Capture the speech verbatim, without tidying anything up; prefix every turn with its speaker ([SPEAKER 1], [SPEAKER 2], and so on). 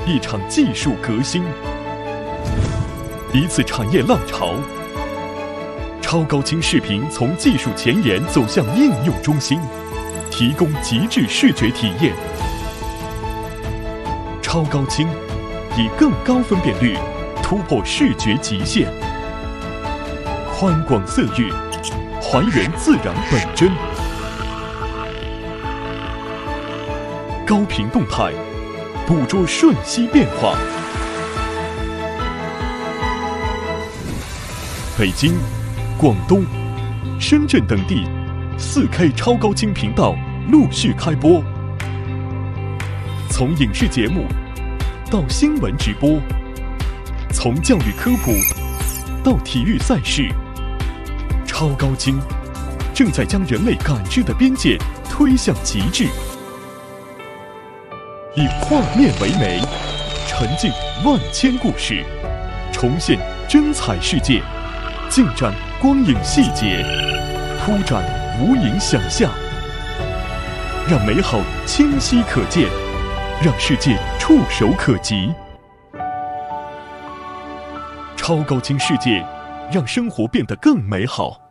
[SPEAKER 1] 一场技术革新，一次产业浪潮。超高清视频从技术前沿走向应用中心，提供极致视觉体验。超高清以更高分辨率突破视觉极限，宽广色域还原自然本真，高频动态捕捉瞬息变化。北京、广东、深圳等地 四 K 超高清频道陆续开播，从影视节目到新闻直播，从教育科普到体育赛事，超高清正在将人类感知的边界推向极致。以画面为媒，沉浸万千故事，重现真彩世界，尽展光影细节，铺展无垠想象，让美好清晰可见，让世界触手可及。超高清世界，让生活变得更美好。